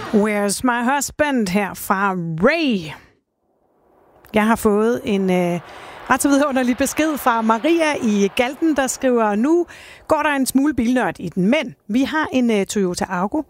Where's my husband her fra Ray. Jeg har fået en ret så vidunderlig besked fra Maria i Galten, der skriver, nu går der en smule bilnørd i den, men vi har en Toyota Argo